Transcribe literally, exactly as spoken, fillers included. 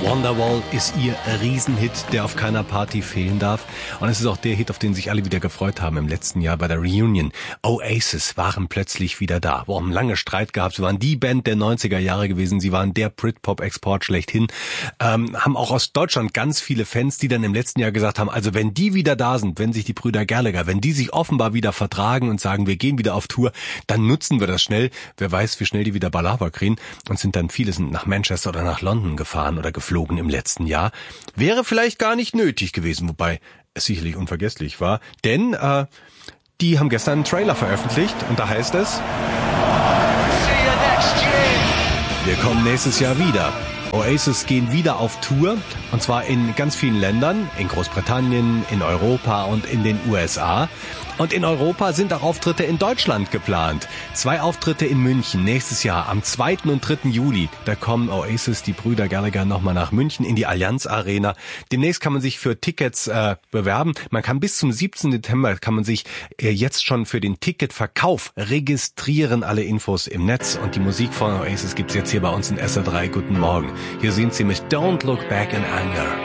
Wonderwall ist ihr Riesenhit, der auf keiner Party fehlen darf. Und es ist auch der Hit, auf den sich alle wieder gefreut haben im letzten Jahr bei der Reunion. Oasis waren plötzlich wieder da. Wir haben lange Streit gehabt. Sie waren die Band der neunziger Jahre gewesen. Sie waren der Britpop-Export schlechthin. Ähm, haben auch aus Deutschland ganz viele Fans, die dann im letzten Jahr gesagt haben, also wenn die wieder da sind, wenn sich die Brüder Gallagher, wenn die sich offenbar wieder vertragen und sagen, wir gehen wieder auf Tour, dann nutzen wir das schnell. Wer weiß, wie schnell die wieder Balava kriegen. Und sind dann viele sind nach Manchester oder nach London gefahren oder geflogen im letzten Jahr. Wäre vielleicht gar nicht nötig gewesen, wobei es sicherlich unvergesslich war, denn äh, die haben gestern einen Trailer veröffentlicht und da heißt es: Wir kommen nächstes Jahr wieder. Oasis gehen wieder auf Tour, und zwar in ganz vielen Ländern, in Großbritannien, in Europa und in den U S A. Und in Europa sind auch Auftritte in Deutschland geplant. Zwei Auftritte in München nächstes Jahr am zweiten und dritten Juli. Da kommen Oasis, die Brüder Gallagher, nochmal nach München in die Allianz Arena. Demnächst kann man sich für Tickets äh, bewerben. Man kann bis zum siebzehnten September kann man sich äh, jetzt schon für den Ticketverkauf registrieren. Alle Infos im Netz, und die Musik von Oasis gibt's jetzt hier bei uns in S R drei. Guten Morgen. Hier sind sie mit Don't Look Back in Anger.